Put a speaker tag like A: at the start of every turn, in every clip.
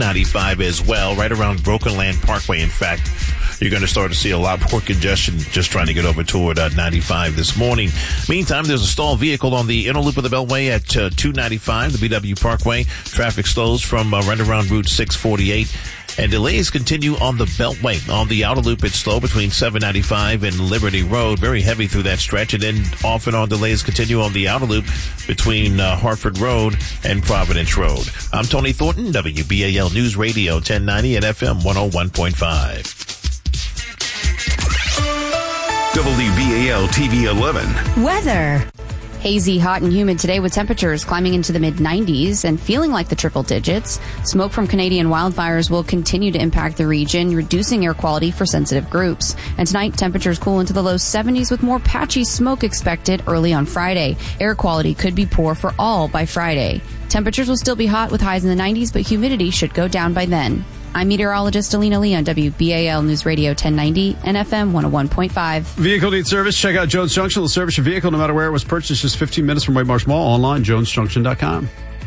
A: 295 as well, right around Broken Land Parkway. In fact, you're going to start to see a lot more congestion just trying to get over toward 95 this morning. Meantime, there's a stalled vehicle on the inner loop of the Beltway at 295, the BW Parkway. Traffic slows from right around Route 648. And delays continue on the Beltway. On the outer loop, it's slow between 795 and Liberty Road. Very heavy through that stretch. And then off and on delays continue on the outer loop between Hartford Road and Providence Road. I'm Tony Thornton, WBAL News Radio 1090 and FM 101.5.
B: WBAL TV 11.
C: Weather. Hazy, hot, and humid today with temperatures climbing into the mid-90s and feeling like the triple digits. Smoke from Canadian wildfires will continue to impact the region, reducing air quality for sensitive groups. And tonight, temperatures cool into the low 70s with more patchy smoke expected early on Friday. Air quality could be poor for all by Friday. Temperatures will still be hot with highs in the 90s, but humidity should go down by then. I'm meteorologist Alina Lee on WBAL News Radio 1090 and FM 101.5.
D: Vehicle needs service? Check out Jones Junction. They'll service your vehicle no matter where it was purchased. Just 15 minutes from White Marsh Mall. Online, jonesjunction.com.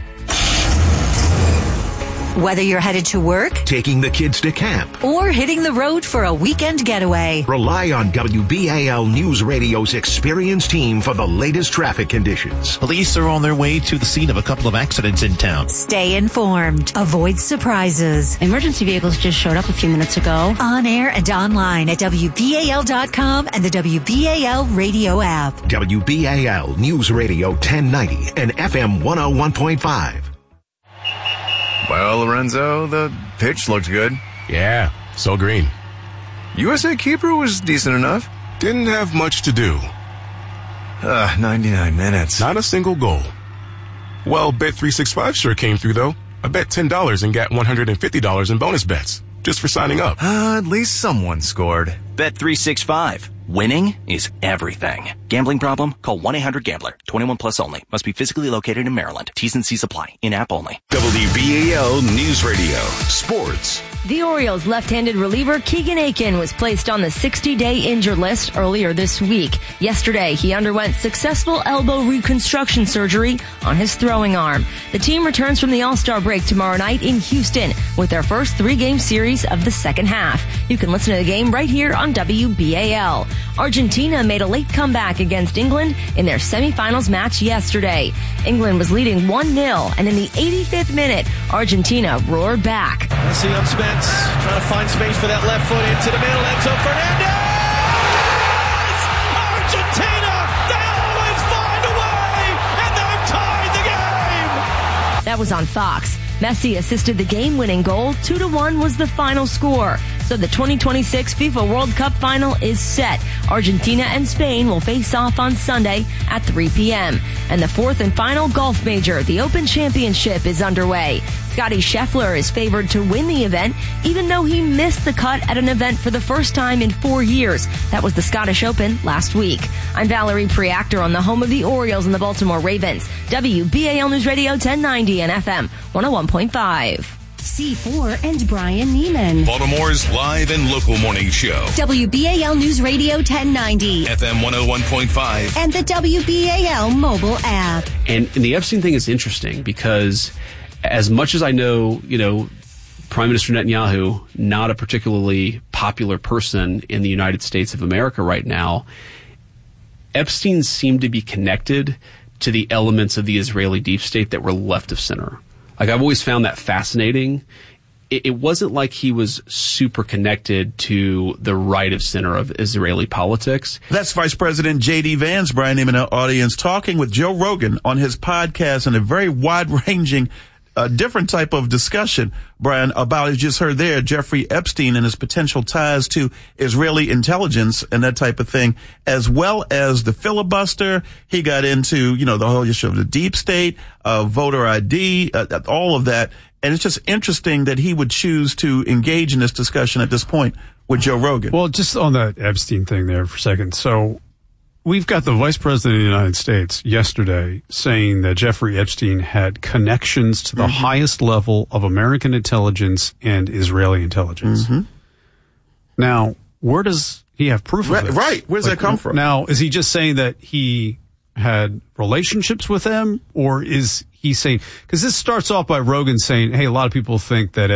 E: Whether you're headed to work,
B: taking the kids to camp,
E: or hitting the road for a weekend getaway,
B: rely on WBAL News Radio's experienced team for the latest traffic conditions.
A: Police are on their way to the scene of a couple of accidents in town.
E: Stay informed. Avoid surprises.
F: Emergency vehicles just showed up a few minutes ago.
E: On air and online at WBAL.com and the WBAL radio app.
B: WBAL News Radio 1090 and FM 101.5.
G: Well, Lorenzo, the pitch looked good.
H: Yeah, so green.
G: USA keeper was decent enough.
H: Didn't have much to do.
G: 99 minutes.
H: Not a single goal. Well, Bet365 sure came through, though. I bet $10 and got $150 in bonus bets, just for signing up.
G: At least someone scored.
I: Bet365. Winning is everything. Gambling problem? Call 1-800-GAMBLER. 21 plus only. Must be physically located in Maryland. T's and C's apply. In-app only.
B: WBAL News Radio. Sports.
F: The Orioles' left-handed reliever Keegan Aiken was placed on the 60-day injured list earlier this week. Yesterday, he underwent successful elbow reconstruction surgery on his throwing arm. The team returns from the All-Star break tomorrow night in Houston with their first 3-game series of the second half. You can listen to the game right here on WBAL. Argentina made a late comeback against England in their semifinals match yesterday. England was leading 1-0, and in the 85th minute, Argentina roared back.
J: Messi on Spence, trying to find space for that left foot into the middle. Enzo Fernandez! Argentina! They always find a way, and they've tied the game!
F: That was on Fox. Messi assisted the game-winning goal. 2-1 was the final score. So the 2026 FIFA World Cup final is set. Argentina and Spain will face off on Sunday at 3 p.m. And the fourth and final golf major, the Open Championship, is underway. Scottie Scheffler is favored to win the event, even though he missed the cut at an event for the first time in 4 years. That was the Scottish Open last week. I'm Valerie Preactor on the home of the Orioles and the Baltimore Ravens. WBAL News Radio 1090 and FM 101.5.
C: C4 and Brian Neiman.
B: Baltimore's live and local morning show.
C: WBAL News Radio 1090.
B: FM 101.5.
C: And the WBAL mobile app.
D: And the Epstein thing is interesting because as much as I know, Prime Minister Netanyahu, not a particularly popular person in the United States of America right now, Epstein seemed to be connected to the elements of the Israeli deep state that were left of center. Like, I've always found that fascinating. It wasn't like he was super connected to the right of center of Israeli politics.
K: That's Vice President J.D. Vance, Brian Neiman, in our audience, talking with Joe Rogan on his podcast and a very wide-ranging different type of discussion, Brian, about, as you just heard there, Jeffrey Epstein and his potential ties to Israeli intelligence and that type of thing, as well as the filibuster. He got into, the whole issue of the deep state, voter ID, all of that. And it's just interesting that he would choose to engage in this discussion at this point with Joe Rogan.
D: Well, just on that Epstein thing there for a second. So we've got the Vice President of the United States yesterday saying that Jeffrey Epstein had connections to the highest level of American intelligence and Israeli intelligence. Now, where does he have proof of this?
K: Right. Where does that come from?
D: Now, is he just saying that he had relationships with them, or is he saying, because this starts off by Rogan saying, hey, a lot of people think that